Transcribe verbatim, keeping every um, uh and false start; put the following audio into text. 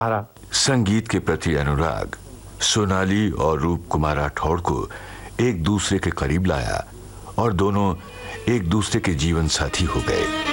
हरा संगीत के प्रति अनुराग सोनाली और रूप कुमार राठौड़ को एक दूसरे के करीब लाया और दोनों एक दूसरे के जीवन साथी हो गए।